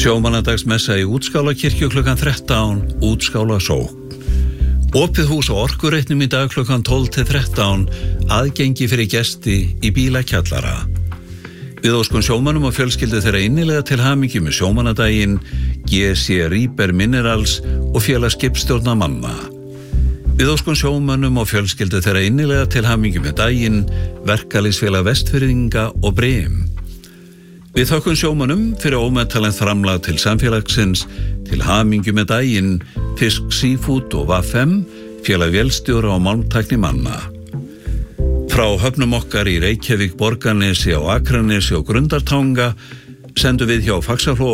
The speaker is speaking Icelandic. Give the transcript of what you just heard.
Sjómannadagsmessa í Útskálakirkju klukkan 13, Útskálasókn. Opið hús á Orkureitnum í dag klukkan 12 til 13, aðgengi fyrir gesti í bílakjallara. Við óskum sjómannum og fjölskyldu þeirra innilega til hamingju með sjómannadaginn, GC Rieber Minerals og félag skipstjórnarmanna. Við óskum sjómannum og fjölskyldu þeirra innilega til hamingju með daginn, Verkalýðsfélag Vestfirðinga og Brim. Við þökkum sjómannum fyrir ómetanlegt framlag til samfélagsins, til hamingju með daginn, Fisk Seafood og VAFM, félag vélstjóra og málmtæknimanna. Frá höfnum okkar í Reykjavík, Borgarnesi og Akranesi og Grundartanga sendum við hjá Faxaflóa